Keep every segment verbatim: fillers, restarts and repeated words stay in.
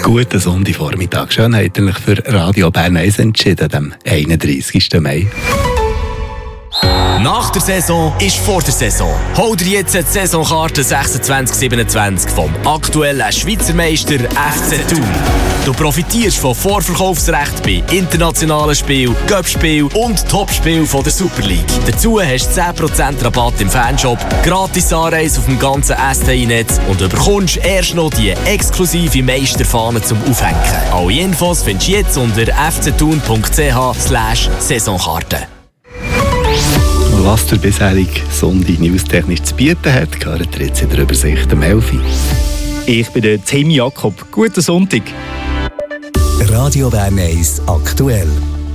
Guten Sonntagvormittag. Schön habt ihr euch für Radio Bern eins entschieden, am einunddreissigsten Mai. Nach der Saison ist vor der Saison. Hol dir jetzt die Saisonkarte sechsundzwanzig siebenundzwanzig vom aktuellen Schweizer Meister F C Thun. Du profitierst von Vorverkaufsrecht bei internationalen Spielen, Cup-Spielen und Topspielen der Super League. Dazu hast du zehn Prozent Rabatt im Fanshop, gratis Anreise auf dem ganzen S T I-Netz und du bekommst erst noch die exklusive Meisterfahne zum Aufhängen. Alle Infos findest du jetzt unter f c thun punkt c h slash Saisonkarte. Was der bisherige Sonntag newstechnisch zu bieten hat, gehört ihr jetzt in der Übersicht am elfi. Ich bin der Tim Jakob. Guten Sonntag. Radio Bern eins aktuell.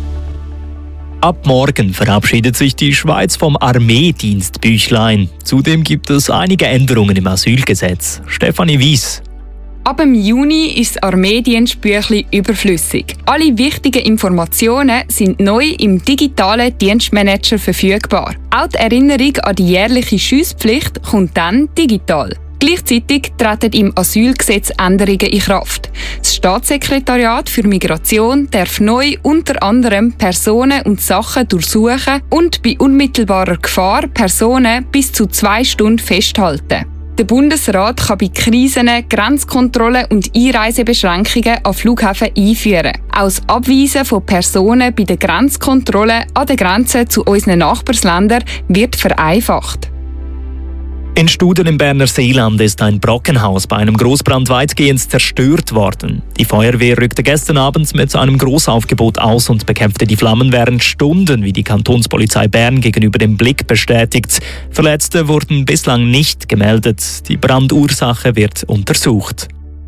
Ab morgen verabschiedet sich die Schweiz vom Armeedienstbüchlein. Zudem gibt es einige Änderungen im Asylgesetz. Stefanie Weiss. Ab dem Juni ist das Armeedienstbüchlein überflüssig. Alle wichtigen Informationen sind neu im digitalen Dienstmanager verfügbar. Auch die Erinnerung an die jährliche Schiesspflicht kommt dann digital. Gleichzeitig treten im Asylgesetz Änderungen in Kraft. Das Staatssekretariat für Migration darf neu unter anderem Personen und Sachen durchsuchen und bei unmittelbarer Gefahr Personen bis zu zwei Stunden festhalten. Der Bundesrat kann bei Krisen Grenzkontrollen und Einreisebeschränkungen an Flughäfen einführen. Auch das Abweisen von Personen bei der Grenzkontrolle an der Grenze zu unseren Nachbarländern wird vereinfacht. In Studen im Berner Seeland ist ein Brockenhaus bei einem Grossbrand weitgehend zerstört worden. Die Feuerwehr rückte gestern Abend mit einem Großaufgebot aus und bekämpfte die Flammen während Stunden, wie die Kantonspolizei Bern gegenüber dem Blick bestätigt. Verletzte wurden bislang nicht gemeldet. Die Brandursache wird untersucht.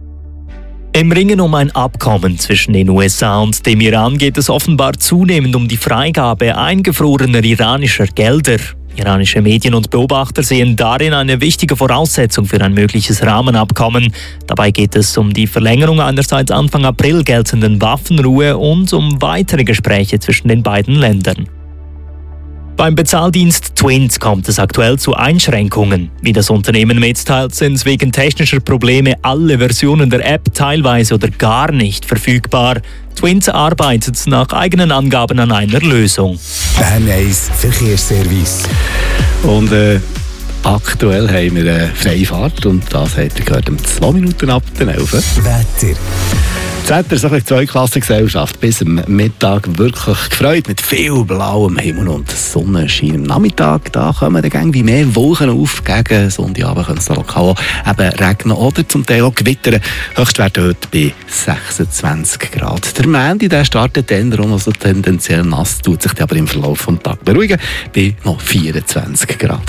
Im Ringen um ein Abkommen zwischen den U S A und dem Iran geht es offenbar zunehmend um die Freigabe eingefrorener iranischer Gelder. Iranische Medien und Beobachter sehen darin eine wichtige Voraussetzung für ein mögliches Rahmenabkommen. Dabei geht es um die Verlängerung einer seit Anfang April geltenden Waffenruhe und um weitere Gespräche zwischen den beiden Ländern. Beim Bezahldienst Twint kommt es aktuell zu Einschränkungen. Wie das Unternehmen mitteilt, sind wegen technischer Probleme alle Versionen der App teilweise oder gar nicht verfügbar. Twint arbeitet nach eigenen Angaben an einer Lösung. Bern eins Verkehrsservice. Und äh, aktuell haben wir eine freie Fahrt und das habt ihr gehört um zwei Minuten ab den elf. Wetter. Das Wetter ist eine Zweiklassengesellschaft. Bis am Mittag wirklich gefreut mit viel blauem Himmel und Sonnenschein. Am Nachmittag da kommen dann irgendwie mehr Wolken auf. Gegen Sonntagabend können es da lokal eben regnen oder zum Teil auch gewittern. Höchstwerte heute bei sechsundzwanzig Grad. Der Montag, der startet dann darum, also tendenziell nass, tut sich aber im Verlauf des Tages beruhigen bei noch vierundzwanzig Grad.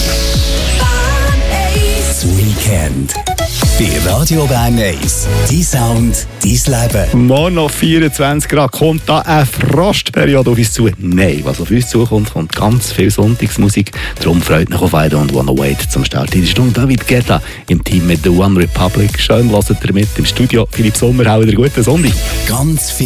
Das Weekend. Bei Radio Bern eins. Dein Sound, dein Leben. Morgen noch vierundzwanzig Grad. Kommt da eine Frostperiode auf uns zu? Nein, was auf uns zukommt, kommt ganz viel Sonntagsmusik. Darum freut mich auf I Don't Wanna Wait zum Start in die Stunde. David Guetta im Team mit The One Republic. Schön hört ihr mit im Studio. Philipp Sommer, auch wieder guten Sonntag. Ganz viel